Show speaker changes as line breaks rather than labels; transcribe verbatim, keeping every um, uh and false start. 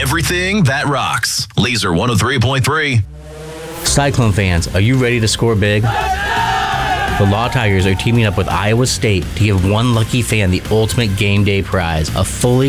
everything that rocks. Laser one oh three point three.
Cyclone fans, are you ready to score big? The Law Tigers are teaming up with Iowa State to give one lucky fan the ultimate game day prize, a fully